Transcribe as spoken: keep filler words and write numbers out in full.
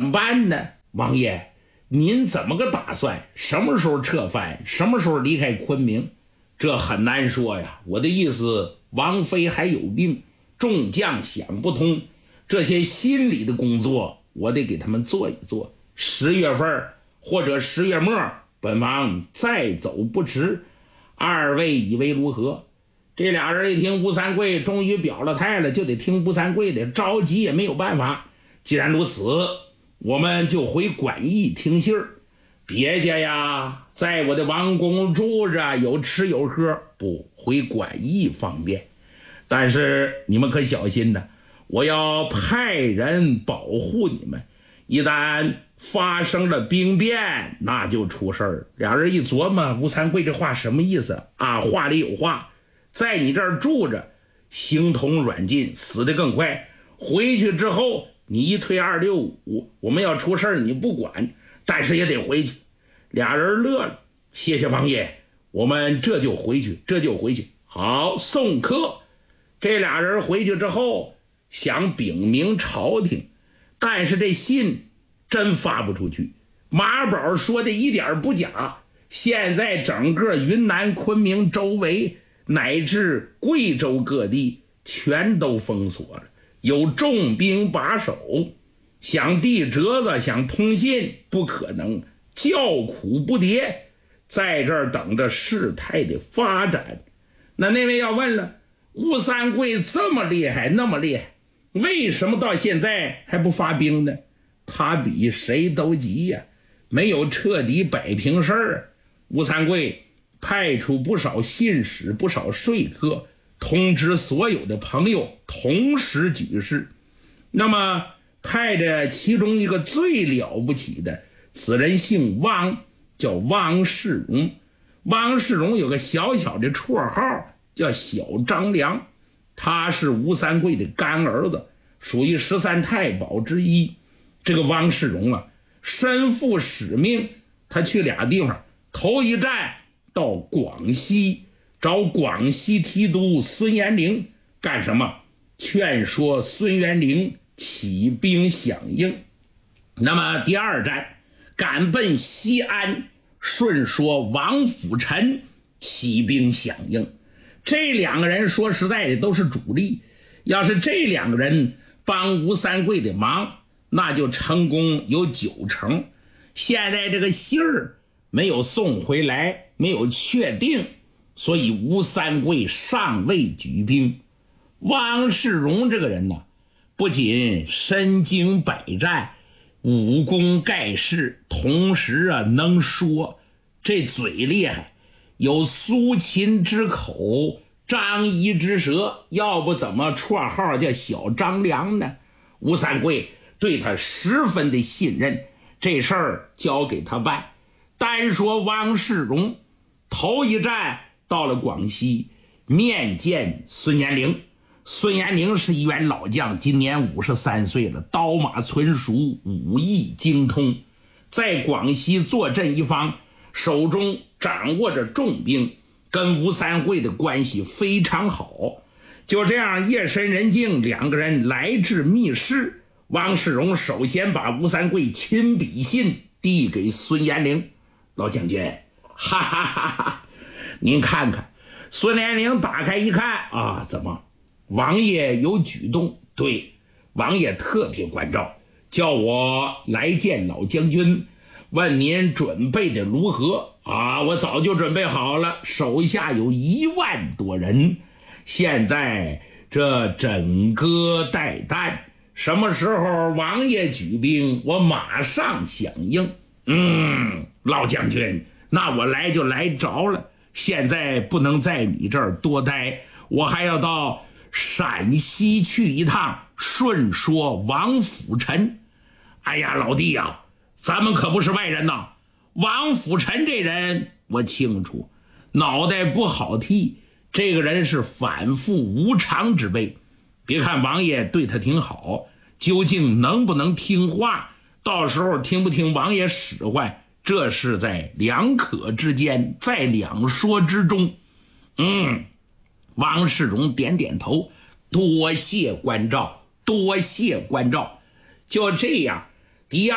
么办呢？王爷，您怎么个打算？什么时候撤藩？什么时候离开昆明？这很难说呀。我的意思，王妃还有病，众将想不通，这些心理的工作我得给他们做一做。十月份或者十月末，本王再走不迟。二位以为如何？这俩人一听吴三桂终于表了态了，就得听吴三桂的，着急也没有办法。既然如此，我们就回馆驿听信儿。别家呀，在我的王宫住着，有吃有喝，不回馆驿方便。但是你们可小心呐，我要派人保护你们，一旦发生了兵变，那就出事儿。俩人一琢磨，吴三桂这话什么意思啊？话里有话，在你这儿住着，形同软禁，死得更快。回去之后，你一推二六五，我们要出事儿你不管，但是也得回去。俩人乐了，谢谢王爷，我们这就回去，这就回去。好，送客。这俩人回去之后，想禀明朝廷，但是这信真发不出去。马宝说的一点不假，现在整个云南昆明周围乃至贵州各地全都封锁了，有重兵把守，想递折子想通信不可能，叫苦不迭，在这儿等着事态的发展。那那位要问了，吴三桂这么厉害那么厉害，为什么到现在还不发兵呢？他比谁都急呀，没有彻底摆平事儿。吴三桂派出不少信使不少说客，通知所有的朋友同时举事。那么派的其中一个最了不起的，此人姓汪，叫汪世荣。汪世荣有个小小的绰号叫小张良，他是吴三桂的干儿子，属于十三太保之一。这个汪世荣啊，身负使命，他去俩地方。头一站到广西，找广西提督孙元龄干什么？劝说孙元龄起兵响应。那么第二站赶奔西安，顺说王辅臣起兵响应。这两个人说实在的都是主力，要是这两个人帮吴三桂的忙，那就成功有九成。现在这个信儿没有送回来，没有确定，所以吴三桂尚未举兵。汪世荣这个人呢，不仅身经百战，武功盖世，同时啊能说，这嘴厉害，有苏秦之口，张仪之舌，要不怎么绰号叫小张良呢？吴三桂对他十分的信任，这事儿交给他办。单说汪世荣，头一站到了广西，面见孙元龄。孙元龄是一员老将，今年五十三岁了，刀马纯熟，武艺精通，在广西坐镇一方，手中掌握着重兵，跟吴三桂的关系非常好。就这样夜深人静，两个人来至密室，汪世荣首先把吴三桂亲笔信递给孙元龄。老将军，哈哈哈哈，您看看。孙元龄打开一看啊，怎么王爷有举动？对，王爷特别关照，叫我来见老将军，问您准备的如何啊？我早就准备好了，手下有一万多人，现在这枕戈待旦，什么时候王爷举兵，我马上响应。嗯，老将军，那我来就来着了，现在不能在你这儿多待，我还要到陕西去一趟，顺说王辅臣。哎呀，老弟呀，咱们可不是外人呐，王辅臣这人我清楚，脑袋不好替，这个人是反复无常之辈。别看王爷对他挺好，究竟能不能听话，到时候听不听王爷使唤，这是在两可之间，在两说之中。嗯，汪世荣点点头，多谢关照，多谢关照。就这样，第